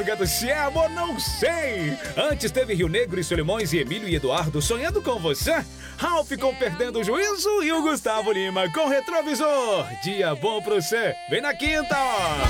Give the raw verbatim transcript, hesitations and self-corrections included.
Do se é amor, não sei. Antes teve Rio Negro e Solimões e Emílio e Eduardo sonhando com você. Ralph com Perdendo o Juízo e o Gustavo Lima com Retrovisor. Dia bom pra você. Vem na quinta, ó.